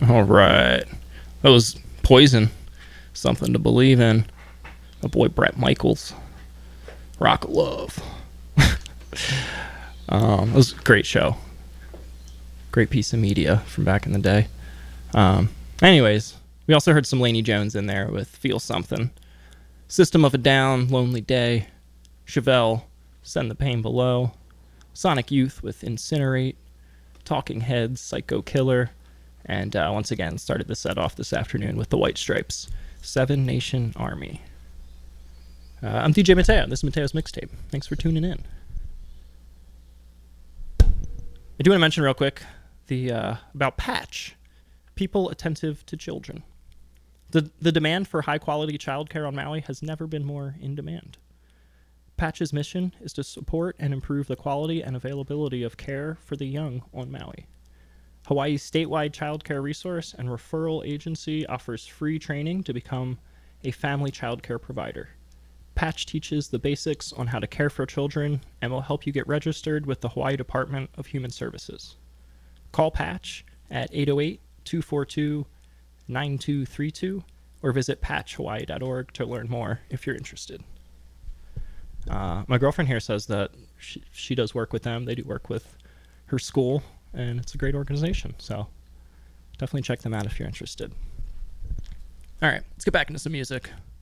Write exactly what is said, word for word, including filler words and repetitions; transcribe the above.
All right. That was Poison. Something to Believe in. My boy Bret Michaels. Rock of Love. um, it was a great show. Great piece of media from back in the day. Um, anyways, we also heard some Laney Jones in there with Feel Something. System of a Down, Lonely Day. Chevelle, Send the Pain Below. Sonic Youth with Incinerate. Talking Heads, Psycho Killer. And uh, once again, started the set off this afternoon with the White Stripes. Seven Nation Army. Uh, I'm D J Mateo. This is Mateo's Mixtape. Thanks for tuning in. I do want to mention real quick the uh, about Patch. People attentive to children. The, the demand for high-quality childcare on Maui has never been more in demand. Patch's mission is to support and improve the quality and availability of care for the young on Maui. Hawaii's statewide childcare resource and referral agency offers free training to become a family childcare provider. Patch teaches the basics on how to care for children and will help you get registered with the Hawaii Department of Human Services. Call Patch at eight oh eight, two four two, nine two three two or visit patch hawaii dot org to learn more if you're interested. Uh, my girlfriend here says that she, she does work with them. They do work with her school, and it's a great organization. So definitely check them out if you're interested. All right, let's get back into some music.